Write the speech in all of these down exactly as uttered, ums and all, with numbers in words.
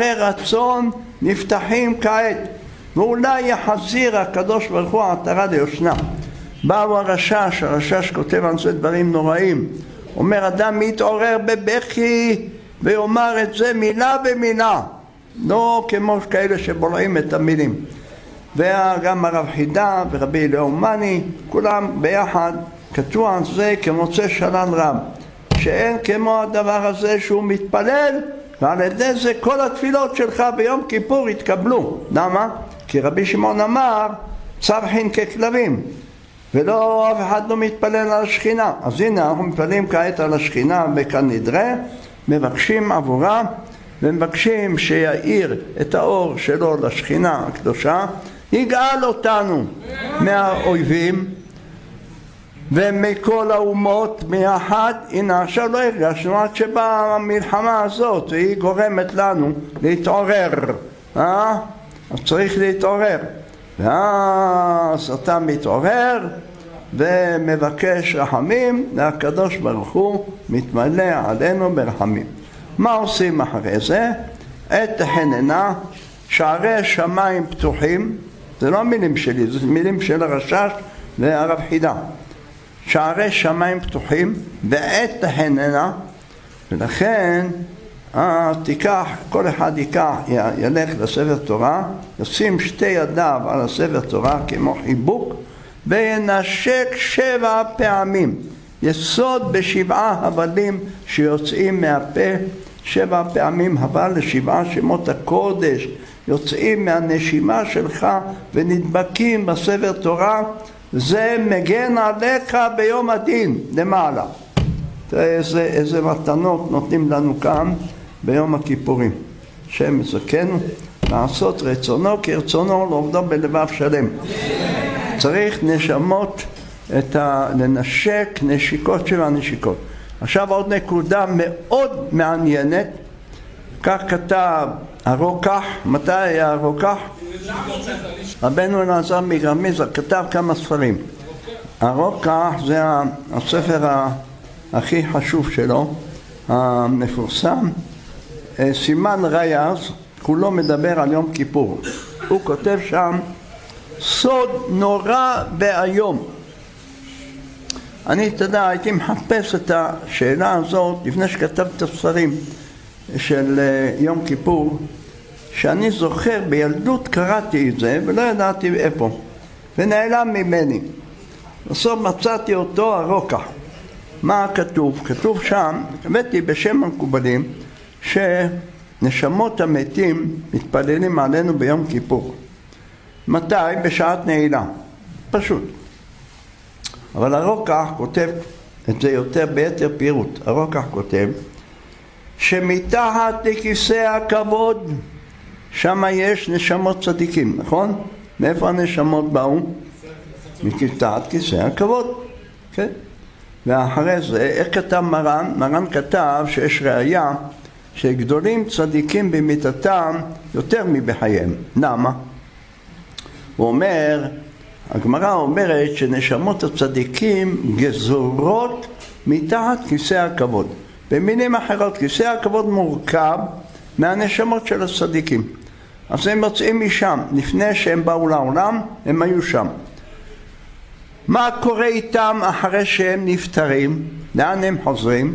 שערי רצון נפתחים כעת, ואולי יחזיר הקדוש ברוך הוא עטרה ליושנה. באו הרשש, הרשש כותב על זה דברים נוראים, אומר אדם מתעורר בבכי ויאמר את זה מילה במילה, לא כמו כאלה שבולעים את המילים. וגם הרב חידה ורבי אליהו מאני, כולם ביחד כתבו על זה כמוצא שלל רב, שאין כמו הדבר הזה שהוא מתפלל, ועל ידי זה כל התפילות שלך ביום כיפור יתקבלו. למה? כי רבי שמעון אמר צבחין ככלבים, ולא אף אחד לא מתפלל על השכינה. אז הנה אנחנו מתפללים כעת על השכינה בכאן נדרה, מבקשים עבורה ומבקשים שיעיר את האור שלו לשכינה הקדושה, יגאל אותנו מהאויבים ומכל האומות מיחד. הנה עכשיו לא הרגשנו עד שבאה המלחמה הזאת והיא גורמת לנו להתעורר, אה? אז צריך להתעורר, ואז אתה מתעורר ומבקש רחמים, והקדוש ברוך הוא מתמלא עלינו ברחמים. מה עושים אחרי זה? עת תחננה, שערי שמיים פתוחים, זה לא מילים שלי, זה מילים של הרשש והרב חידה. שערי שמיים פתוחים ועת תחננה, ולכן אה, תיקח, כל אחד ייקח, ילך לספר תורה, ישים שתי ידיו על הספר תורה כמו חיבוק, וינשק שבע פעמים, יסוד בשבעה הבלים שיוצאים מהפה, שבע פעמים הבל לשבעה שמות הקודש יוצאים מהנשימה שלך ונדבקים בספר תורה, זה מגן עליך ביום הדין למעלה. תראה איזה, איזה מתנות נותנים לנו כאן ביום הכיפורים. שם מזכנו לעשות רצונו כרצונו, לעובדו בלבב שלם. צריך נשמות את ה... לנשק נשיקות של הנשיקות. עכשיו עוד נקודה מאוד מעניינת, כך כתב הרוקח. מתי היה הרוקח? רבנו אלעזר מגרמיזה כתב כמה ספרים. הרוקח זה הספר הכי חשוב שלו, המפורסם, סימן רייז, כולו מדבר על יום כיפור. הוא כותב שם סוד נורא והיום. אני תדע, הייתי מחפש את השאלה הזאת לפני שכתב את הספרים של יום כיפור, שאני זוכר בילדות קראתי את זה ולא ידעתי איפה, ונעלם ממני. בסוף מצאתי אותו הרוקח. מה כתוב? כתוב שם, הבאתי בשם המקובלים, שנשמות המתים מתפללים עלינו ביום כיפור. מתי? בשעת נעילה. פשוט. אבל הרוקח כותב את זה יותר ביתר פירוט. הרוקח כותב שמתחת לכיסא הכבוד שם יש נשמות צדיקים, נכון? מאיפה הנשמות באו? מתחת כיסא הכבוד. כן? ואחרי זה, איך כתב מרן? מרן כתב שיש ראיה שגדולים צדיקים במיתתם יותר מבחייהם. למה? הוא אומר, הגמרא אומרת שנשמות הצדיקים גזורות מתחת כיסא הכבוד. במילים אחרות, כיסא הכבוד מורכב מהנשמות של הצדיקים. אז הם יוצאים משם, לפני שהם באו לעולם, הם היו שם. מה קורה איתם אחרי שהם נפטרים? לאן הם חוזרים?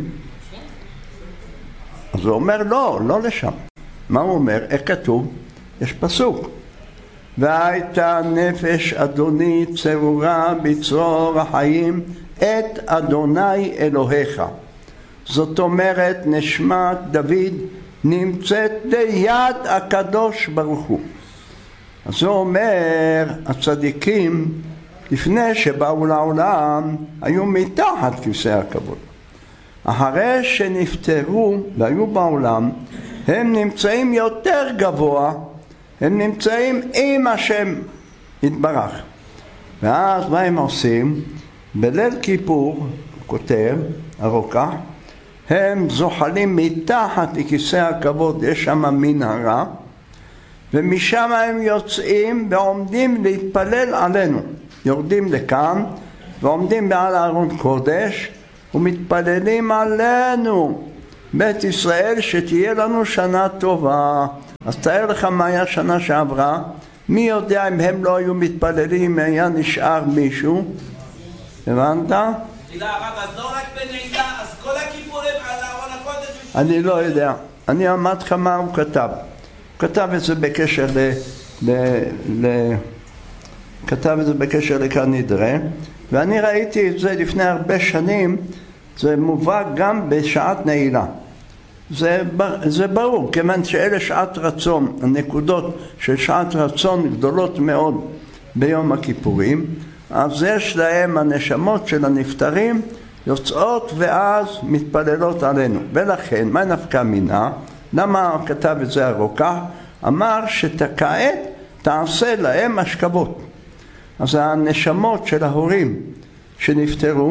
אז הוא אומר לא, לא לשם. מה הוא אומר? איך כתוב? יש פסוק. והייתה נפש אדוני צרורה בצרור החיים את אדוני אלוהיך. זאת אומרת, נשמת דוד נמצאת ליד הקדוש ברוך הוא. אז הוא אומר, הצדיקים לפני שבאו לעולם היו מתחת כיסא הכבוד. אחרי שנפטרו והיו בעולם, הם נמצאים יותר גבוה, הם נמצאים עם השם יתברך. ואז מה הם עושים? בליל כיפור, הוא כותב, הרוקח, הם זוחלים מתחת לכיסא הכבוד, יש שם מנהרה, ומשם הם יוצאים ועומדים להתפלל עלינו. יורדים לכאן ועומדים מעל ארון קודש ומתפללים עלינו, בית ישראל, שתהיה לנו שנה טובה. אז תאר לך מה היה שנה שעברה, מי יודע אם הם לא היו מתפללים, היה נשאר מישהו, הבנת? תודה הרב, אז לא רק בנעילה, אז כל הכיפורים על ארון הקודש? אני לא יודע, אני אמרתי לך מה הוא כתב, הוא כתב את זה בקשר ל... ל... ל... כתב את זה בקשר לקרנידרה, ואני ראיתי את זה לפני הרבה שנים, זה מובא גם בשעת נעילה. זה, זה ברור, כיוון שאלה שעת רצון, הנקודות של שעת רצון גדולות מאוד ביום הכיפורים, אז יש להם הנשמות של הנפטרים יוצאות ואז מתפללות עלינו. ולכן, מה נפקא מינה? למה כתב את זה הרוקח? אמר שכעת תעשה להם השכבות. אז הנשמות של ההורים שנפטרו,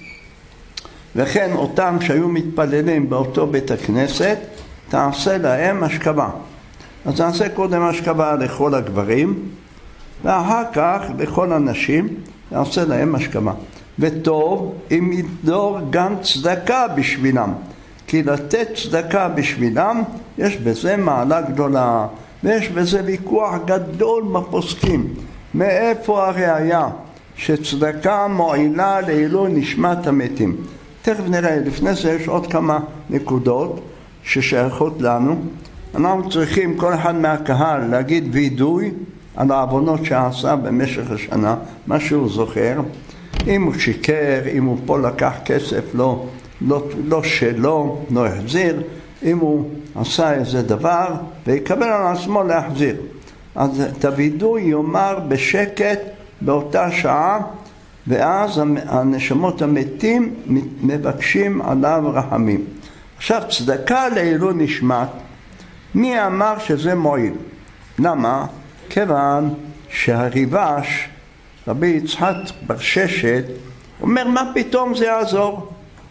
וכן אותם שהיו מתפללים באותו בית הכנסת, תעשה להם השכבה. אז תעשה קודם השכבה לכל הגברים, ואחר כך לכל הנשים, תעשה להם השכבה. וטוב אם ידור גם צדקה בשבילם, כי לתת צדקה בשבילם, יש בזה מעלה גדולה, ויש בזה ויכוח גדול בפוסקים. מאיפה הראיה שצדקה מועילה לעילוי נשמת המתים? תכף נראה, לפני זה יש עוד כמה נקודות ששייכות לנו. אנחנו צריכים כל אחד מהקהל להגיד וידוי על העוונות שעשה במשך השנה, מה שהוא זוכר. אם הוא שיקר, אם הוא פה לקח כסף לא, לא, לא שלו, לא החזיר, אם הוא עשה איזה דבר ויקבל על עצמו להחזיר. אז את הוידוי יאמר בשקט באותה שעה, ואז הנשמות המתים מבקשים עליו רחמים. עכשיו, צדקה לעילוי נשמת, מי אמר שזה מועיל? למה? כיוון שהריבש, רבי יצחק בר ששת, אומר, מה פתאום זה יעזור?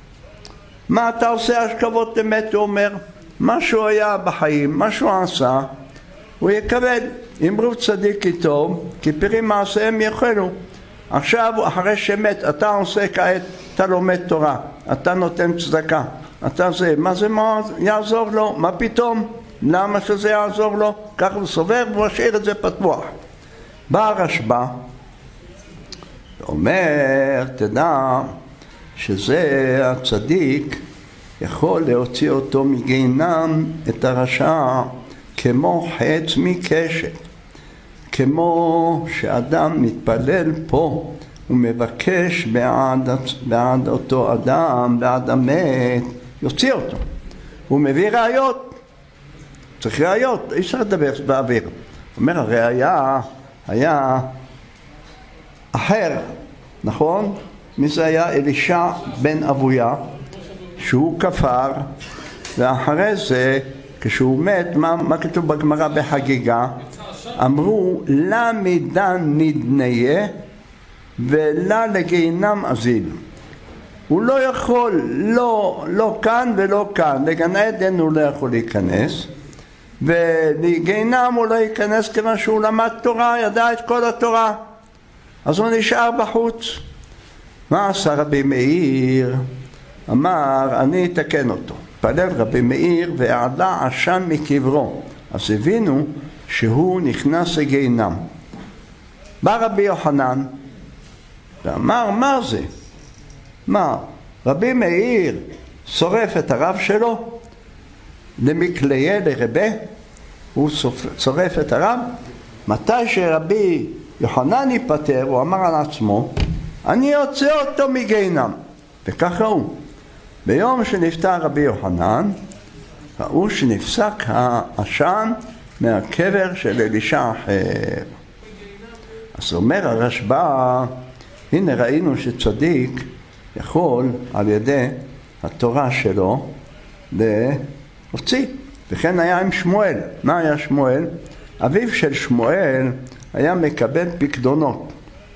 מה אתה עושה השכבות אמת? הוא אומר, מה שהוא היה בחיים, מה שהוא עשה, הוא יקבל. אמרו צדיק איתו, כי פרי מעשיהם יאכלו. עכשיו, אחרי שמת, אתה עושה כעת, אתה לומד תורה, אתה נותן צדקה, אתה זה, מה זה מה יעזור לו? מה פתאום? למה שזה יעזור לו? כך הוא סובר ומשאיר את זה פתוח. בא הרשב"א, אומר, תדע שזה הצדיק יכול להוציא אותו מגיהנום את הרשע כמו חץ מקשת. כמו שאדם מתפלל פה, הוא מבקש בעד, בעד אותו אדם, בעד המת, יוציא אותו. הוא מביא ראיות. צריך ראיות, אי אפשר לדבר באוויר. אומר, הראיה היה אחר, נכון? מי זה היה? אלישע בן אבויה, שהוא כפר, ואחרי זה, כשהוא מת, מה, מה כתוב בגמרא בחגיגה? אמרו, לה מדן נדניה ולה לגיהנם אזיל. הוא לא יכול, לא, לא כאן ולא כאן, לגן עדן הוא לא יכול להיכנס, ולגיהנם הוא לא ייכנס כיוון שהוא למד תורה, ידע את כל התורה, אז הוא נשאר בחוץ. מה עשה רבי מאיר? אמר, אני אתקן אותו. פלל רבי מאיר והעלה עשן מקברו, אז הבינו שהוא נכנס לגיהנם. בא רבי יוחנן ואמר, מה זה? מה? רבי מאיר שורף את הרב שלו למקליה לרבה? הוא שורף את הרב? מתי שרבי יוחנן ייפטר, הוא אמר על עצמו, אני יוצא אותו מגיהנם. וככה הוא. ביום שנפטר רבי יוחנן, ראו שנפסק העשן מהקבר של אלישע אחר. אז אומר הרשב"א, הנה ראינו שצדיק יכול על ידי התורה שלו להוציא. וכן היה עם שמואל. מה היה שמואל? אביו של שמואל היה מקבל פיקדונות.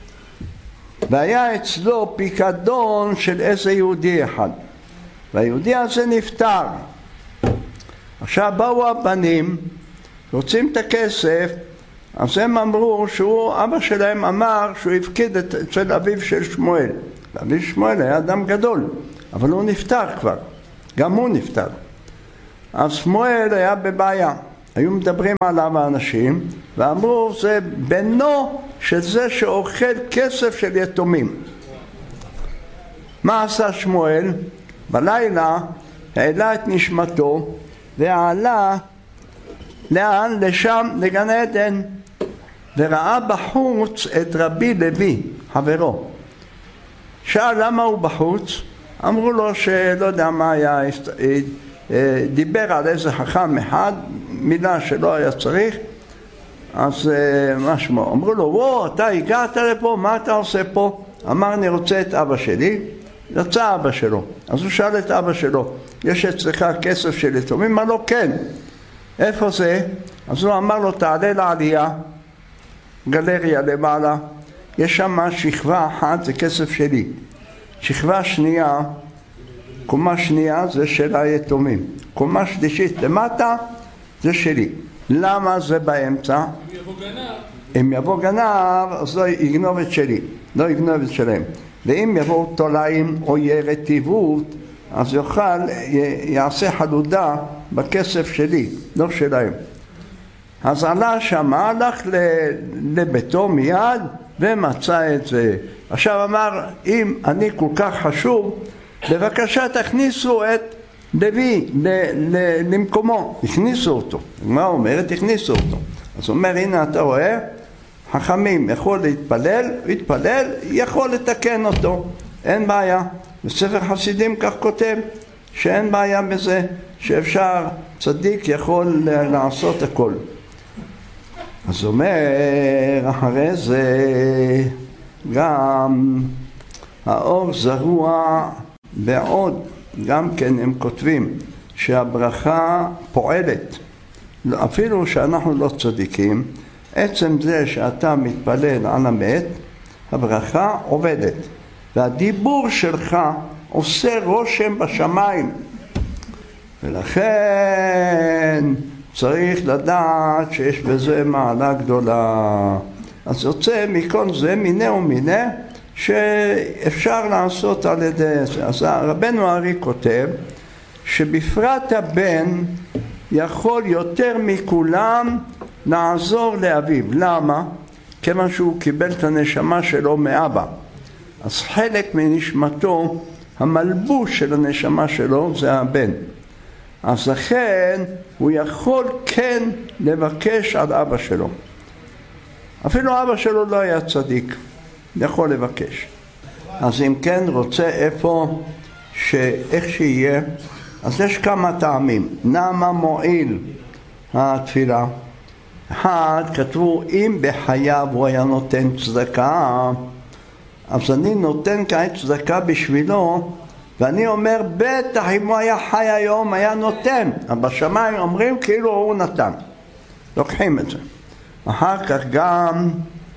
והיה אצלו פיקדון של איזה יהודי אחד. והיהודי הזה נפטר. עכשיו באו הבנים, רוצים את הכסף, אז הם אמרו שהוא, אבא שלהם אמר שהוא הפקיד את, אצל אביו של שמואל. אביו שמואל היה אדם גדול, אבל הוא נפטר כבר, גם הוא נפטר. אז שמואל היה בבעיה, היו מדברים עליו האנשים, ואמרו זה בנו של זה שאוכל כסף של יתומים. מה עשה שמואל? בלילה העלה את נשמתו ועלה לאן? לשם, לגן עדן, וראה בחוץ את רבי לוי, חברו. שאל למה הוא בחוץ? אמרו לו שלא יודע מה היה, דיבר על איזה חכם אחד, מילה שלא היה צריך, אז מה שמו? אמרו לו, וואו, אתה הגעת לפה, מה אתה עושה פה? אמר, אני רוצה את אבא שלי. יצא אבא שלו. אז הוא שאל את אבא שלו, יש אצלך כסף של יתומים? אמר לו, כן. איפה זה? אז הוא אמר לו, תעלה לעלייה, גלריה למעלה, יש שם שכבה אחת, זה כסף שלי. שכבה שנייה, קומה שנייה זה של היתומים. קומה שלישית למטה זה שלי. למה זה באמצע? אם יבוא גנב. אם יבוא גנב, אז לא יגנוב את שלי, לא יגנוב את שלהם. ואם יבואו תולעים או יהיה רטיבות, אז יוכל, יעשה חלודה בכסף שלי, לא שלהם. אז עלה שם, הלך לביתו מיד ומצא את זה. עכשיו אמר, אם אני כל כך חשוב, בבקשה תכניסו את לוי למקומו. הכניסו אותו. מה אומרת? הכניסו אותו. אז הוא אומר, הנה אתה רואה, חכמים יכול להתפלל, להתפלל, יכול לתקן אותו. אין בעיה. בספר חסידים כך כותב, שאין בעיה בזה, שאפשר, צדיק יכול לעשות הכל. אז אומר, אחרי זה גם האור זרוע בעוד, גם כן הם כותבים שהברכה פועלת, אפילו שאנחנו לא צדיקים, עצם זה שאתה מתפלל על המת, הברכה עובדת, והדיבור שלך עושה רושם בשמיים, ולכן צריך לדעת שיש בזה מעלה גדולה. אז יוצא מכל זה מיני ומיני שאפשר לעשות על ידי זה. אז רבנו הארי כותב שבפרט הבן יכול יותר מכולם לעזור לאביו. למה? כיוון שהוא קיבל את הנשמה שלו מאבא. אז חלק מנשמתו, המלבוש של הנשמה שלו זה הבן. אז לכן הוא יכול כן לבקש על אבא שלו. אפילו אבא שלו לא היה צדיק, יכול לבקש. אז אם כן רוצה איפה שאיך שיהיה, אז יש כמה טעמים. למה מועיל התפילה? אחד, כתבו אם בחייו הוא היה נותן צדקה, אז אני נותן כעת צדקה בשבילו, ואני אומר בטח אם הוא היה חי היום היה נותן, אבל בשמיים אומרים כאילו הוא נתן, לוקחים את זה. אחר כך גם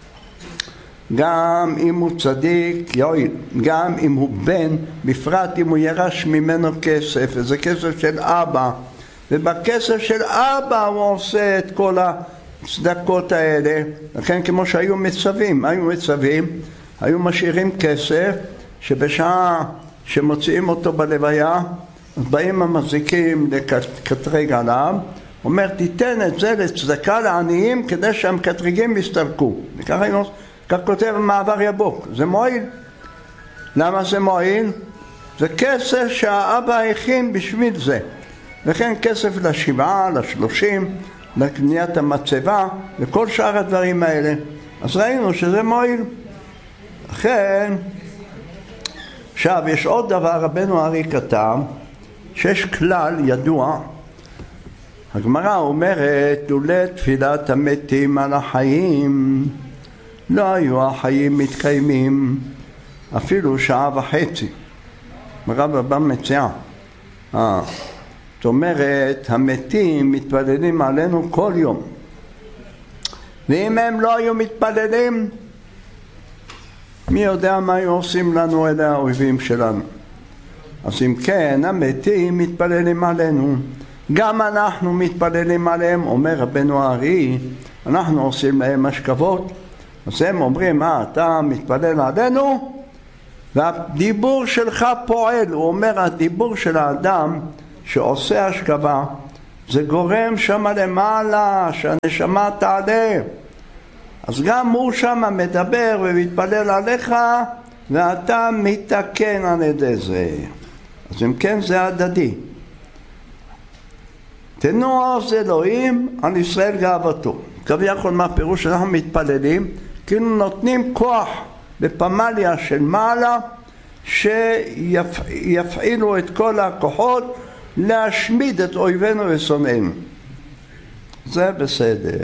גם אם הוא צדיק יועיל, גם אם הוא בן, בפרט אם הוא ירש ממנו כסף, וזה כסף של אבא, ובכסף של אבא הוא עושה את כל הצדקות האלה. לכן כמו שהיו מצווים, היו מצווים, היו משאירים כסף שבשעה שמוציאים אותו בלוויה, אז באים המזיקים לקטרג עליו, אומר תיתן את זה לצדקה לעניים כדי שהמקטרגים יסתלקו. וככה כך כותב מעבר יבוק, זה מועיל. למה זה מועיל? זה כסף שהאבא הכין בשביל זה. וכן כסף לשבעה, לשלושים, לקניית המצבה, וכל שאר הדברים האלה. אז ראינו שזה מועיל. לכן, עכשיו יש עוד דבר, רבנו הארי כתב, שיש כלל ידוע. הגמרא אומרת, לולא תפילת המתים על החיים, לא היו החיים מתקיימים אפילו שעה וחצי. הרב הבא מציע. אה, זאת אומרת, המתים מתפללים עלינו כל יום. ואם הם לא היו מתפללים, מי יודע מה היו עושים לנו אלה האויבים שלנו. אז אם כן, המתים מתפללים עלינו. גם אנחנו מתפללים עליהם, אומר רבנו הארי, אנחנו עושים להם משכבות. אז הם אומרים, אה, אתה מתפלל עלינו, והדיבור שלך פועל. הוא אומר, הדיבור של האדם שעושה השכבה, זה גורם שם למעלה, שהנשמה תעלה. אז גם הוא שם מדבר ומתפלל עליך, ואתה מתקן על ידי זה. אז אם כן זה הדדי. תנו עוז אלוהים על ישראל גאוותו. כביכול מה פירוש? אנחנו מתפללים, כאילו נותנים כוח בפמליה של מעלה, שיפעילו את כל הכוחות להשמיד את אויבינו ושונאינו. זה בסדר.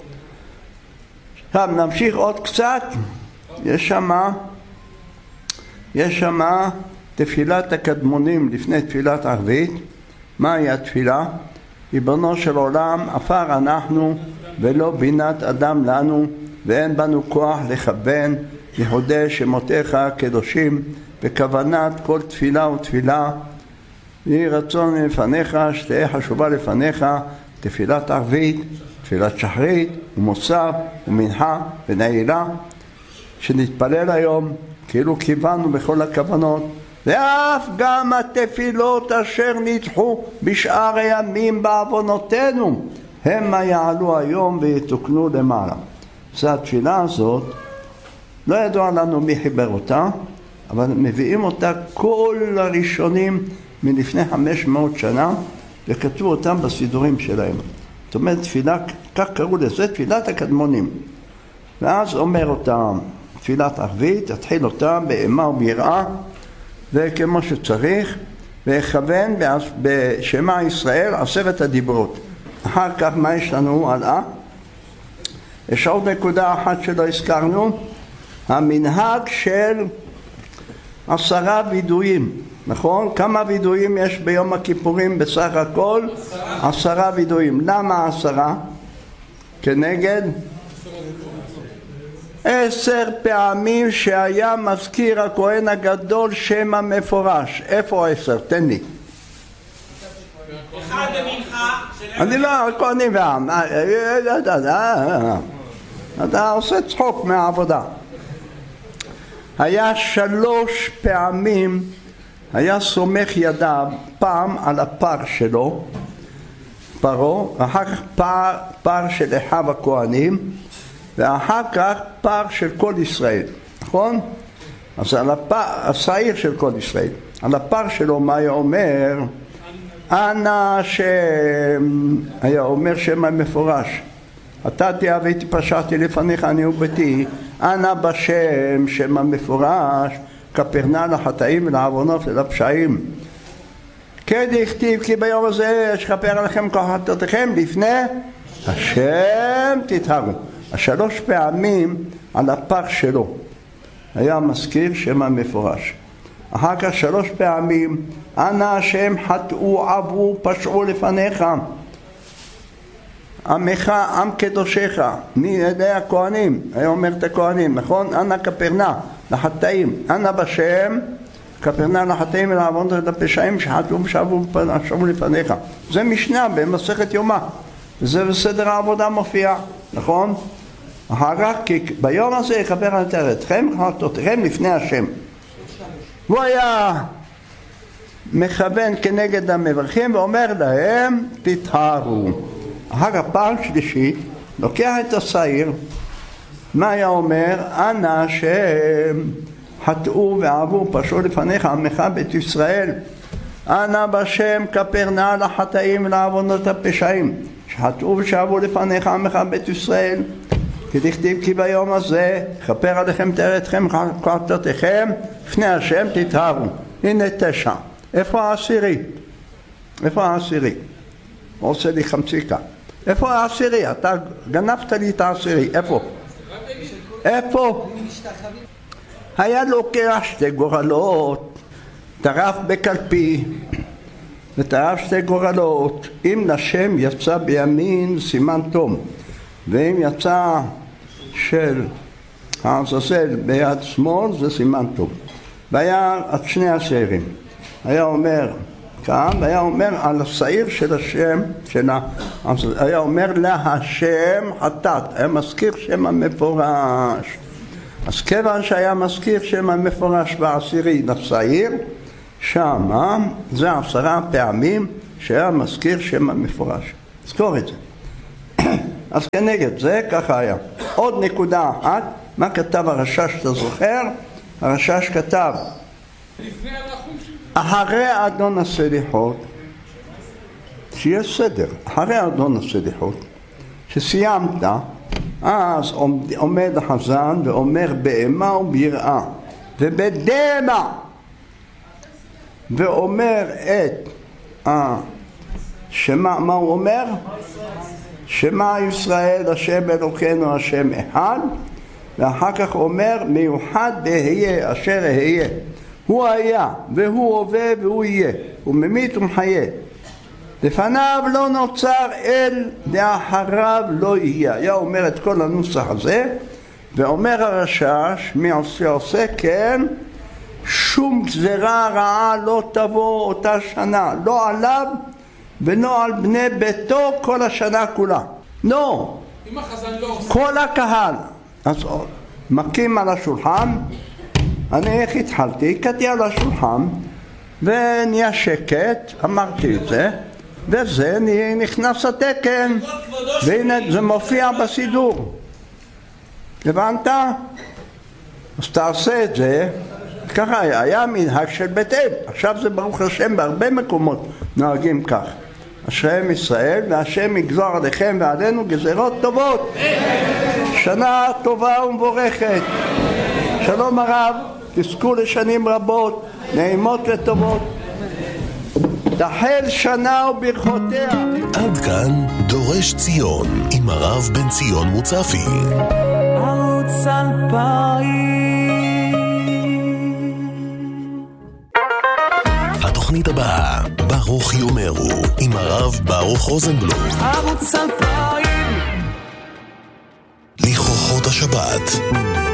עכשיו נמשיך עוד קצת. יש שמה, יש שמה תפילת הקדמונים לפני תפילת ערבית. מהי התפילה? ריבונו של עולם, עפר אנחנו ולא בינת אדם לנו, ואין בנו כוח לכוון ייחודי שמותיך הקדושים בכוונת כל תפילה ותפילה. יהי רצון לפניך שתהיה חשובה לפניך תפילת ערבית, תפילת שחרית ומוסף ומנחה ונעילה, שנתפלל היום כאילו כיוונו בכל הכוונות, ואף גם התפילות אשר נדחו בשאר הימים בעוונותינו המה יעלו היום ויתוקנו למעלה. זו התפילה הזאת, לא ידוע לנו מי חיבר אותה, אבל מביאים אותה כל הראשונים מלפני חמש מאות שנה, וכתבו אותם בסידורים שלהם. זאת אומרת, תפילה, כך קראו לזה, תפילת הקדמונים. ואז אומר אותה תפילת ערבית, תתחיל אותה באימה וביראה, וכמו שצריך, וכוון בשמע ישראל עשרת הדיברות. אחר כך מה יש לנו הלאה? יש עוד נקודה אחת שלא הזכרנו, המנהג של עשרה וידויים, נכון? כמה וידויים יש ביום הכיפורים בסך הכל? עשרה, עשרה וידויים. למה עשרה? כנגד? עשר פעמים שהיה מזכיר הכהן הגדול שם המפורש. איפה עשר? תן לי. אחד במנחה. אני לא, הכהנים והעם. אתה עושה צחוק מהעבודה. היה שלוש פעמים, היה סומך ידיו פעם על הפר שלו, פרו, ואחר כך פר, פר של אחיו הכהנים, ואחר כך פר של כל ישראל, נכון? אז על הפר, השעיר של כל ישראל, על הפר שלו מה היה אומר? אנא שם, היה אומר שם המפורש, אתה תיאביתי פשעתי לפניך אני וביתי, אנא בשם שם המפורש, כפרנה לחטאים ולעוונות ולפשעים. כן הכתיב כי ביום הזה יש כפר עליכם כל חטאותיכם לפני השם תתהרו. השלוש פעמים על הפר שלו היה מזכיר שם המפורש. אחר כך שלוש פעמים אנא השם חטאו עברו פשעו לפניך עמך עם קדושך מידי הכהנים, היה אומר את הכהנים, נכון? אנא כפרנה לחטאים, אנא בשם כפרנה לחטאים ולעוונות ולפשעים שחטאו ושבו פשעו לפניך. זה משנה במסכת יומא, וזה בסדר העבודה מופיע, נכון? אחר כך ביום הזה יכפר על אתכם חטאותיכם לפני השם. הוא היה מכוון כנגד המברכים ואומר להם תתהרו. אחר כך פעם שלישית לוקח את השעיר, מה היה אומר? אנא שחטאו ועברו פשעו לפניך עמך בית ישראל, אנא בשם כפר נא לחטאים ולעוונות הפשעים שחטאו ושעברו לפניך עמך בית ישראל, כדכתיב כי ביום הזה כפר עליכם תארתכם חטאותיכם לפני השם תתהרו. הנה תשע. איפה העשירי? איפה העשירי? עושה לי חמציקה. איפה העשירי? אתה גנבת לי את העשירי. איפה? איפה? היה לוקח שתי גורלות, טרף בקלפי וטרף שתי גורלות. אם לשם יצא בימין סימן תום, ואם יצא של העזאזל ביד שמאל זה סימן טוב. והיה את שני השעירים, היה אומר כאן, והיה אומר על השעיר של השם, של ה... היה אומר להשם חטאת, היה מזכיר שם המפורש. אז כיוון שהיה מזכיר שם המפורש בעשירי לשעיר, שמה זה עשרה פעמים שהיה מזכיר שם המפורש. זכור את זה. אז כנגד זה ככה היה. עוד נקודה אחת, מה כתב הרשש, אתה זוכר? הרשש כתב אחרי אדון הסליחות, שיש סדר, אחרי אדון הסליחות, שסיימת, אז עומד החזן ואומר באימה וביראה ובדמע, ואומר את שמה, מה הוא אומר? שמה ישראל השם אלוקינו השם אחד, ואחר כך אומר מיוחד בההיה אשר אהיה. הוא היה והוא הווה והוא יהיה, הוא ממית ומחיה. לפניו לא נוצר אל, לאחריו לא יהיה. היה אומר את כל הנוסח הזה, ואומר הרשש, מי עושה עושה כן, שום גזרה רעה לא תבוא אותה שנה, לא עליו ולא על בני ביתו כל השנה כולה. לא, אם החזן לא עושה, כל הקהל. אז מקים על השולחן, אני איך התחלתי, קטי על השולחן ונהיה שקט, אמרתי את זה, וזה נכנס התקן, והנה זה מופיע בסידור. הבנת? אז תעשה את זה. ככה היה, היה מנהג של בית אל. עכשיו זה ברוך השם בהרבה מקומות נוהגים כך. אשריהם ישראל, והשם יגזור עליכם ועלינו גזרות טובות. שנה טובה ומבורכת. שלום הרב, תזכו לשנים רבות, נעימות וטובות. תחל שנה וברכותיה. עד כאן דורש ציון עם הרב בן ציון מוצפי. ערוץ אלפיים. התוכנית הבאה, ברוך יאמרו, עם הרב ברוך רוזנבלום. ערוץ אלפיים. לכוחות השבת.